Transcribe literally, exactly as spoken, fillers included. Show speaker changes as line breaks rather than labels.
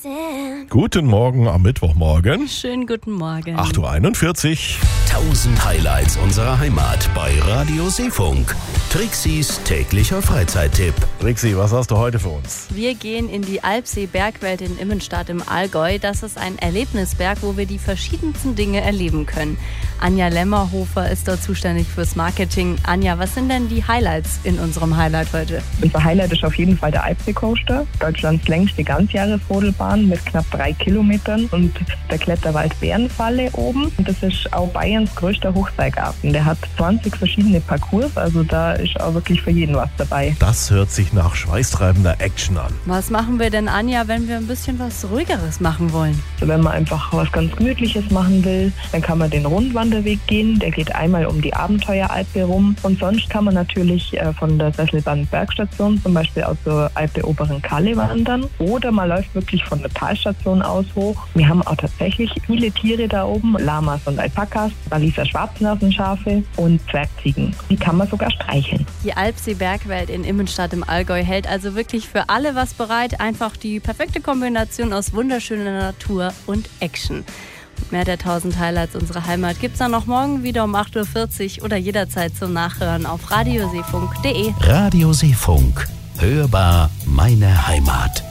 Guten Morgen am Mittwochmorgen.
Schönen guten Morgen.
acht Uhr einundvierzig.
tausend Highlights unserer Heimat bei Radio Seefunk. Trixis täglicher Freizeittipp.
Trixi, was hast du heute für uns?
Wir gehen in die Alpsee-Bergwelt in Immenstadt im Allgäu. Das ist ein Erlebnisberg, wo wir die verschiedensten Dinge erleben können. Anja Lemmerhofer ist dort zuständig fürs Marketing. Anja, was sind denn die Highlights in unserem Highlight heute?
Unser Highlight ist auf jeden Fall der Alpsee Coaster, Deutschlands längste Ganzjahresrodelbahn mit knapp drei Kilometern und der Kletterwald Bärenfalle oben. Und das ist auch Bayerns größter Hochseilgarten. Der hat zwanzig verschiedene Parcours, also da ist auch wirklich für jeden was dabei.
Das hört sich nach schweißtreibender Action an.
Was machen wir denn, Anja, wenn wir ein bisschen was Ruhigeres machen wollen?
Also wenn man einfach was ganz Gemütliches machen will, dann kann man den Rundwanderweg gehen. Der geht einmal um die Abenteueralpe rum. Und sonst kann man natürlich äh, von der Sesselbahn Bergstation zum Beispiel aus zur Alpe Oberen Kalle wandern. Oder man läuft wirklich von der Talstation aus hoch. Wir haben auch tatsächlich viele Tiere da oben. Lamas und Alpakas, Waliser Schwarznasenschafe und Zwergziegen. Die kann man sogar streicheln.
Die Alpsee-Bergwelt in Immenstadt im Allgäu hält also wirklich für alle was bereit. Einfach die perfekte Kombination aus wunderschöner Natur und Action. Mehr der tausend Highlights unserer Heimat gibt's dann noch morgen wieder um acht Uhr vierzig oder jederzeit zum Nachhören auf radioseefunk punkt de.
Radio Seefunk. Hörbar meine Heimat.